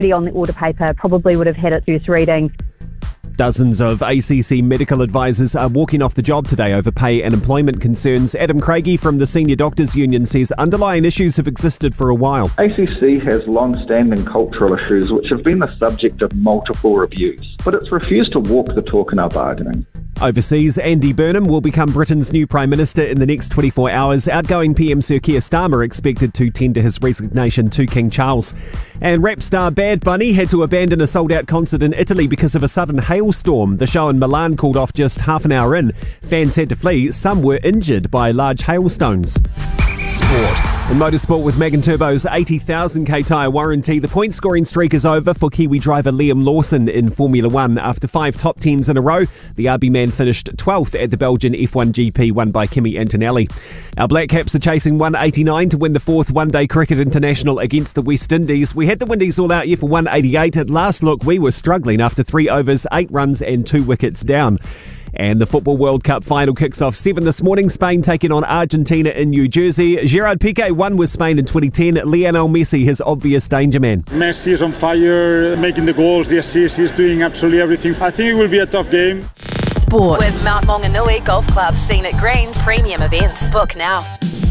on the order paper probably would have had its first reading. Dozens of ACC medical advisors are walking off the job today over pay and employment concerns. Adam Craigie from the Senior Doctors Union says underlying issues have existed for a while. ACC has long-standing cultural issues which have been the subject of multiple reviews, but it's refused to walk the talk in our bargaining. Overseas, Andy Burnham will become Britain's new Prime Minister in the next 24 hours. Outgoing PM Sir Keir Starmer expected to tender his resignation to King Charles. And rap star Bad Bunny had to abandon a sold-out concert in Italy because of a sudden hailstorm. The show in Milan called off just half an hour in. Fans had to flee. Some were injured by large hailstones. Sport. In motorsport, with Megan Turbo's 80,000k tyre warranty, the point-scoring streak is over for Kiwi driver Liam Lawson in Formula 1. After 5 top 10s in a row, the RB man finished 12th at the Belgian F1 GP, won by Kimi Antonelli. Our Black Caps are chasing 189 to win the 4th one-day cricket international against the West Indies. We had the Windies all out here for 188. At last look, we were struggling after 3 overs, 8 runs and 2 wickets down. And the Football World Cup final kicks off 7 this morning. Spain taking on Argentina in New Jersey. Gerard Piqué won with Spain in 2010. Lionel Messi, his obvious danger man. Messi is on fire, making the goals, the assists, he's doing absolutely everything. I think it will be a tough game. Sport with Mount Maunganui Golf Club, Scenic Greens, premium events. Book now.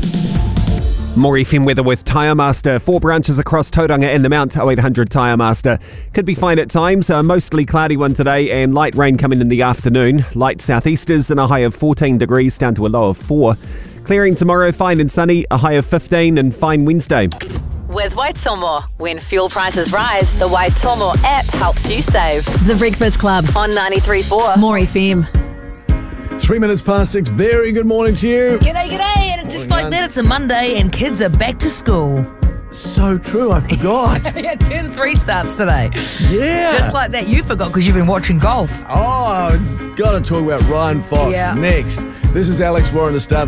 More FM weather with Tyre Master. 4 branches across Tauranga and the Mount. 0800 Tyre Master. Could be fine at times. A mostly cloudy one today and light rain coming in the afternoon. Light southeasters and a high of 14 degrees down to a low of 4. Clearing tomorrow, fine and sunny. A high of 15 and fine Wednesday. With Waitomo, when fuel prices rise, the Waitomo app helps you save. The Breakfast Club On 93.4 More FM. 3 minutes past 6. Very good morning to you. G'day, and it's just like that. It's a Monday and kids are back to school. So true, I forgot. Yeah, Term 3 starts today. Yeah. Just like that. You forgot because you've been watching golf. Oh, got to talk about Ryan Fox Yeah. next. This is Alex Warren to start